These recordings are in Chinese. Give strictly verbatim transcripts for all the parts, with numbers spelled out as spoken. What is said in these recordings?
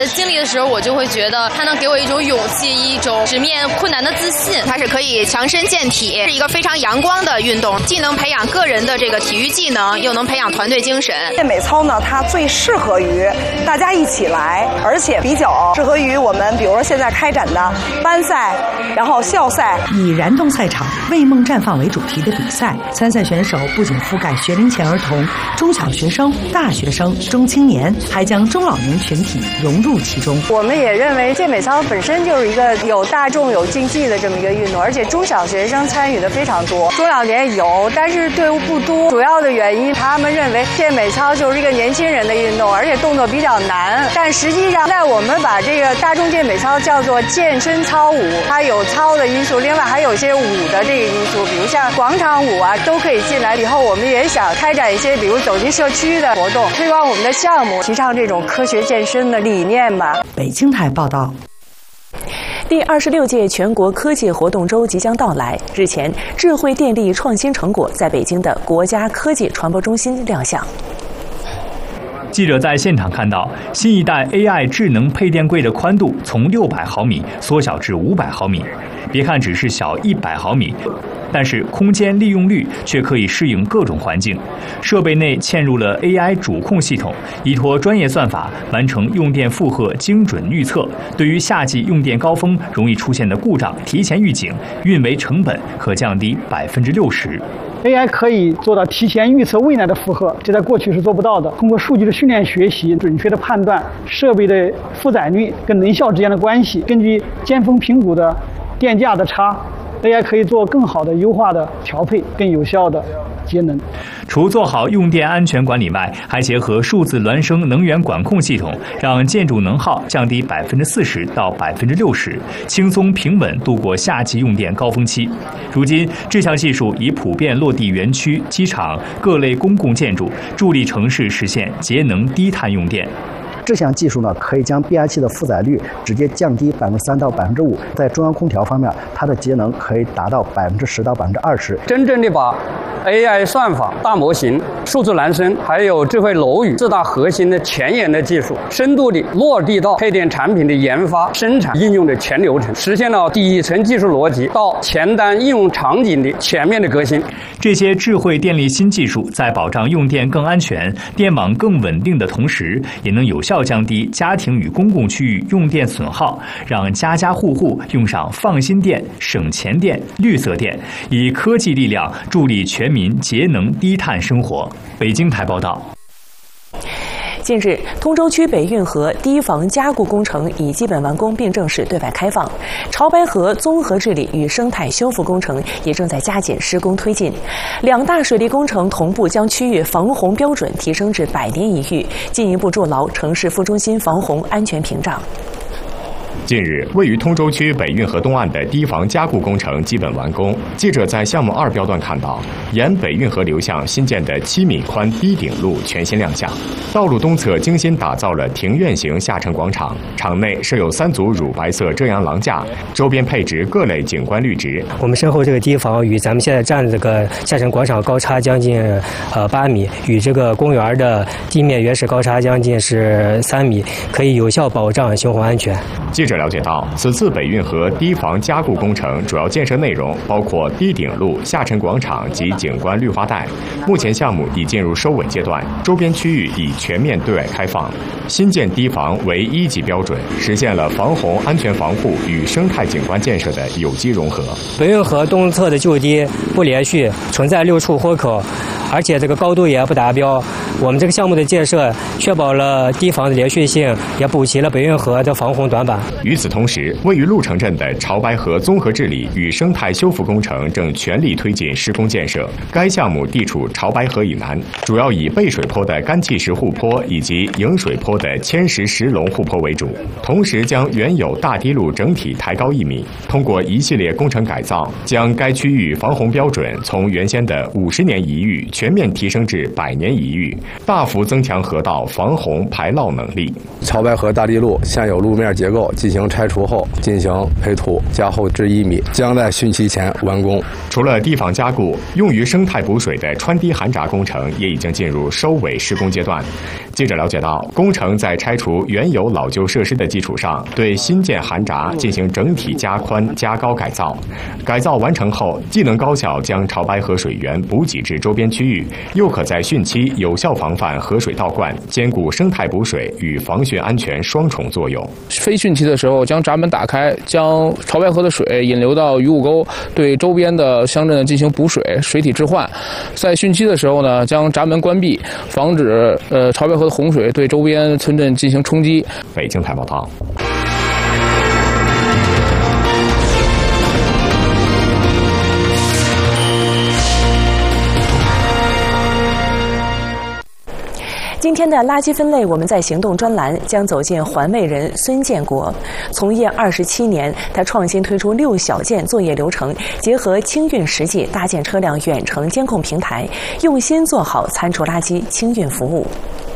经历的时候，我就会觉得它能给我一种勇气，一种直面困难的自信。 它是可以强身健体，是一个非常阳光的运动，既能培养个人的这个体育技能，又能培养团队精神。 健美操呢，它最适合于大家一起来，而且比较适合于我们，比如说现在开展的班赛，然后校赛。 以燃动赛场、为梦绽放为主题的比赛，参赛选手不仅覆盖学龄前儿童、中小学生、大学生、中青年，还将中老年群体融入其中。 我们也认为健美操本身就是一个有大众有竞技的这么一个运动，而且中小学生参与的非常多，中老年有，但是队伍不多。主要的原因，他们认为健美操就是一个年轻人的运动，而且动作比较难。但实际上，在我们把这个大众健美操叫做健身操舞，它有操的因素，另外还有一些舞的这个因素，比如像广场舞啊，都可以进来。以后我们也想开展一些，比如走进社区的活动，推广我们的项目，提倡这种科学健身的理念吧。 北京台报道。 第二十六届全国科技活动周即将到来。日前，智慧电力创新成果在北京的国家科技传播中心亮相。 记者在现场看到，新一代 A I 智能配电柜的宽度从六百毫米缩小至五百毫米。别看只是小一百毫米，但是空间利用率却可以适应各种环境。设备内嵌入了 A I 主控系统，依托专业算法完成用电负荷精准预测，对于夏季用电高峰容易出现的故障提前预警，运维成本可降低百分之六十。 A I 可以做到提前预测未来的负荷，这在过去是做不到的。通过数据的训练学习，准确的判断设备的负载率跟能效之间的关系，根据尖峰评估的电价的差 ，A I 可以做更好的优化的调配，更有效的节能。 除做好用电安全管理外，还结合数字孪生能源管控系统，让建筑能耗降低百分之四十到百分之六十，轻松平稳度过夏季用电高峰期。如今，这项技术已普遍落地园区、机场各类公共建筑，助力城市实现节能低碳用电。 这项技术呢，可以将变压器的负载率直接降低百分之三到百分之五。在中央空调方面，它的节能可以达到百分之十到百分之二十。 真正的把 A I 算法、大模型、数字孪生，还有智慧楼宇四大核心的前沿的技术，深度地落地到配电产品的研发、生产、应用的全流程，实现了底层技术逻辑到前端应用场景的全面的革新。 这些智慧电力新技术在保障用电更安全、电网更稳定的同时，也能有效降低家庭与公共区域用电损耗，让家家户户用上放心电、省钱电、绿色电，以科技力量助力全民节能低碳生活。北京台报道。 近日，通州区北运河堤防加固工程已基本完工并正式对外开放，潮白河综合治理与生态修复工程也正在加紧施工推进。两大水利工程同步将区域防洪标准提升至百年一遇，进一步筑牢城市副中心防洪安全屏障。 近日，位于通州区北运河东岸的堤防加固工程基本完工。记者在项目二标段看到，沿北运河流向新建的七米宽堤顶路全新亮相。道路东侧精心打造了庭院型下沉广场，场内设有三组乳白色遮阳廊架，周边配置各类景观绿植。 我们身后这个堤防与咱们现在站的这个下沉广场高差将近呃八米，与这个公园的地面原始高差将近是三米，可以有效保障修洪安全。 记者了解到，此次北运河堤防加固工程主要建设内容包括堤顶路、下沉广场及景观绿化带。目前项目已进入收尾阶段，周边区域已全面对外开放。新建堤防为一级标准，实现了防洪安全防护与生态景观建设的有机融合。 北运河东侧的旧堤不连续，存在六处豁口，而且这个高度也不达标。我们这个项目的建设确保了堤防的连续性，也补齐了北运河的防洪短板。 与此同时，位于鹿城镇的潮白河综合治理与生态修复工程正全力推进施工建设。该项目地处潮白河以南，主要以背水坡的干气石护坡以及迎水坡的千石石龙护坡为主，同时将原有大堤路整体抬高一米。通过一系列工程改造，将该区域防洪标准从原先的五十年一遇全面提升至百年一遇，大幅增强河道防洪排涝能力。 潮白河大堤路现有路面结构进行拆除后，进行配土加厚至一米，将在汛期前完工。 除了堤防加固，用于生态补水的穿堤涵闸工程也已经进入收尾施工阶段。 记者了解到，工程在拆除原有老旧设施的基础上，对新建涵闸进行整体加宽加高改造。改造完成后，既能高效将潮白河水源补给至周边区域，又可在汛期有效防范河水倒灌，兼顾生态补水与防汛安全双重作用。 非汛期的时候，将闸门打开，将潮白河的水引流到鱼雾沟，对周边的乡镇进行补水、水体置换。在汛期的时候呢，将闸门关闭，防止呃潮白河的洪水对周边村镇进行冲击。 北京台报道。 今天的垃圾分类，我们在行动专栏将走进环卫人孙建国。从业二十七年，他创新推出六小件作业流程，结合清运实际，搭建车辆远程监控平台，用心做好餐厨垃圾清运服务。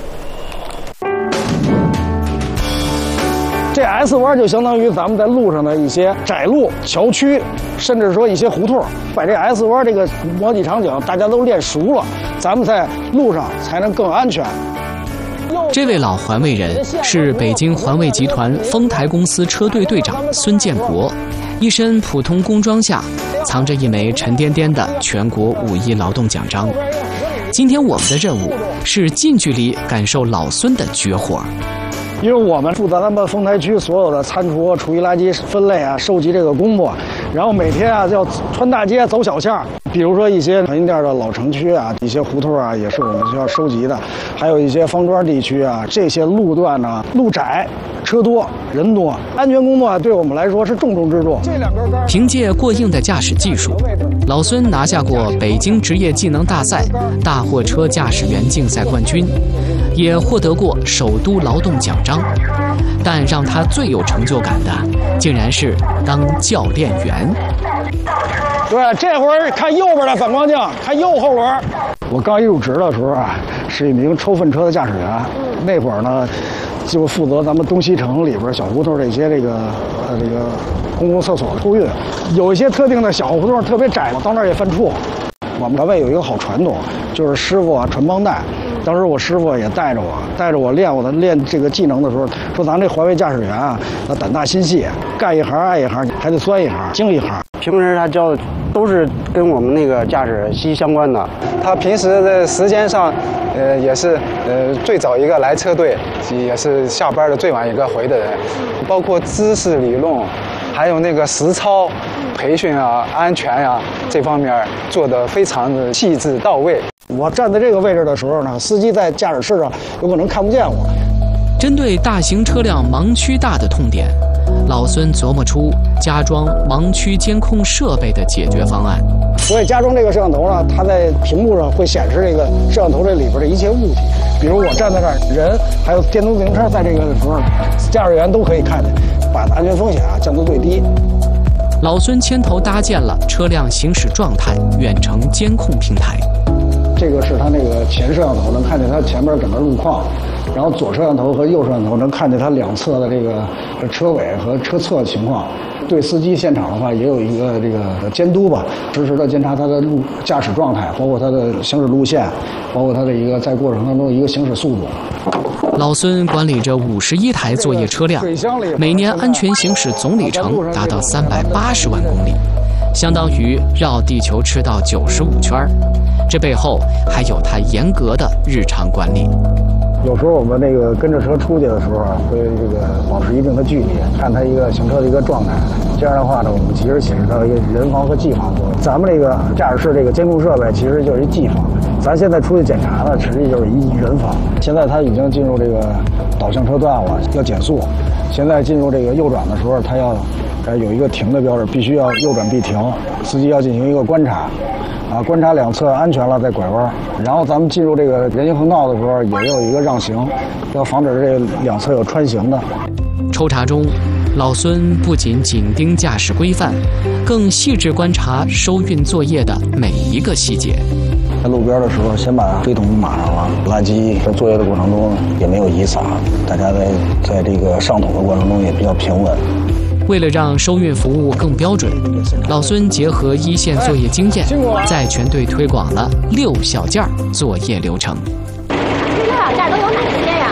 这 S 弯就相当于咱们在路上的一些窄路、桥区，甚至说一些胡同，把这 S 弯这个模拟场景大家都练熟了，咱们在路上才能更安全。 这位老环卫人是北京环卫集团丰台公司车队队长孙建国，一身普通工装下藏着一枚沉甸甸的全国五一劳动奖章。今天我们的任务是近距离感受老孙的绝活。 因为我们负责咱们丰台区所有的餐厨、厨余垃圾分类啊、收集这个工作，然后每天啊要穿大街、走小巷，比如说一些传运店的老城区啊、一些胡同啊，也是我们需要收集的，还有一些方庄地区啊，这些路段呢，路窄、车多、人多，安全工作啊对我们来说是重中之重。 凭借过硬的驾驶技术，老孙拿下过北京职业技能大赛大货车驾驶员竞赛冠军，也获得过首都劳动奖章。但让他最有成就感的，竟然是当教练员。 对，这会儿看右边的反光镜，看右后轮。我刚一入职的时候啊，是一名抽粪车的驾驶员。那会儿呢，就负责咱们东西城里边小胡同这些这个呃这个公共厕所的托运。有一些特定的小胡同特别窄，到那儿也犯怵。我们单位有一个好传统，就是师傅啊传帮带。当时我师傅也带着我，带着我练我的练这个技能的时候，说咱这环卫驾驶员啊，那胆大心细，干一行爱一行，还得钻一行精一行。 平时他教的都是跟我们那个驾驶息息相关的。他平时的时间上，呃，也是呃最早一个来车队，也是下班的最晚一个回的人。包括知识理论，还有那个实操培训啊、安全啊这方面做得非常的细致到位。我站在这个位置的时候呢，司机在驾驶室上有可能看不见我。 针对大型车辆盲区大的痛点，老孙琢磨出加装盲区监控设备的解决方案。 所以加装这个摄像头呢，它在屏幕上会显示这个摄像头这里边的一切物体，比如我站在这儿，人还有电动自行车在这个时候，驾驶员都可以看见，把安全风险啊降到最低。 老孙牵头搭建了车辆行驶状态远程监控平台。 这个是它那个前摄像头，能看见它前面整个路况，然后左摄像头和右摄像头能看见它两侧的这个车尾和车侧的情况。对司机现场的话，也有一个这个监督吧，实时的监察他的路驾驶状态，包括他的行驶路线，包括他的一个在过程当中的一个行驶速度。 老孙管理着五十一台作业车辆，每年安全行驶总里程达到三百八十万公里，相当于绕地球赤道九十五圈。这背后还有他严格的日常管理。 有时候我们那个跟着车出去的时候啊，会这个保持一定的距离，看它一个行车的一个状态。这样的话呢，我们其实起到一个人防和技防作用。咱们这个驾驶室这个监控设备其实就是一技防，咱现在出去检查呢，实际就是一人防。现在它已经进入这个导向车段了，要减速。现在进入这个右转的时候，它要呃有一个停的标志，必须要右转必停，司机要进行一个观察。啊，观察两侧安全了再拐弯，然后咱们进入这个人行横道的时候，也有一个让行，要防止这两侧有穿行的。 抽查中，老孙不仅紧盯驾驶规范，更细致观察收运作业的每一个细节。 在路边的时候，先把堆桶码上了，垃圾在作业的过程中也没有遗撒，大家在在这个上桶的过程中也比较平稳。 为了让收运服务更标准，老孙结合一线作业经验，在全队推广了六小件作业流程。 这六小件都有哪些呀？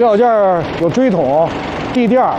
吊件有锥筒、地垫，